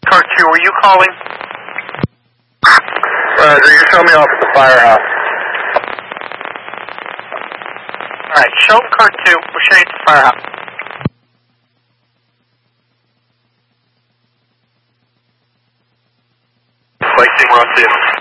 Car 2, are you calling? Roger, you show me off at the firehouse. Alright, show him Car 2. We'll show you at the firehouse. Lake Team, we're on scene.